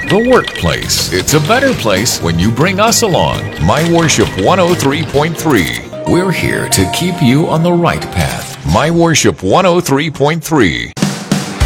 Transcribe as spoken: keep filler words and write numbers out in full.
the workplace. It's a better place when you bring us along. My Worship one oh three point three. We're here to keep you on the right path. My Worship one oh three point three.